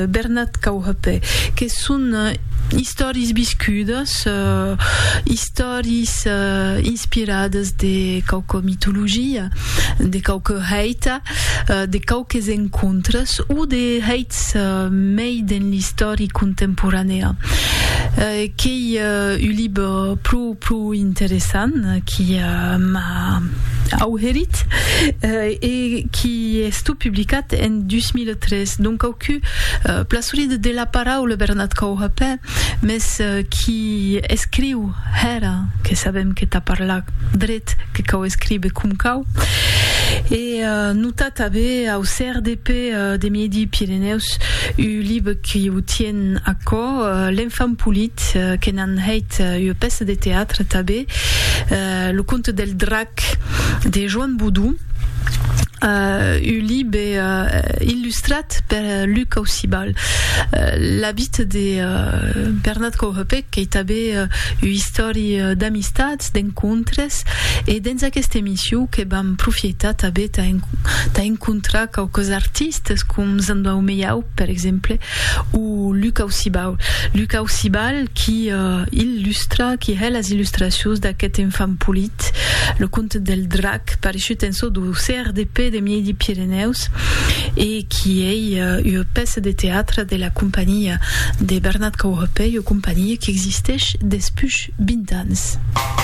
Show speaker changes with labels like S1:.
S1: Bernat Cauhepè, che sono stories viscudes, stories inspirades de qualque mitologia, de qualque heita, de qualques encontres ou de heights made in l'histoire contemporanea. Qui un livre plus intéressant qui m'a auherit et qui est tout publié en 2013. Donc au cul plaçuri de la parole Bernat Cauhepè, mais qui écrit era que sabem que t'as parlé dret que cau escribe cum cau et notat també au CRDP de Midi-Pyrénées un livre qui ho tient à cor l'enfant polit que n'en heit une pièce de théâtre també le conte del drac de Joan Boudou. Un livre illustrat per Luc Aucibal. La vie de Bernat Cauhepè qui avait une histoire d'amistats, d'encontres et dans cette émission que vam profitar també d'encontrar quelques artistes comme Zandou Meiau par exemple ou Luc Aucibal. Luc Aucibal qui illustra, qui est les illustrations d'aquest enfant polit, le conte del drac pareçut en so du CRDP de Midi-Pyrénées et qui est une pièce de théâtre de la compagnie de Bernat Cauhepè, une compagnie qui existe depuis 20 ans.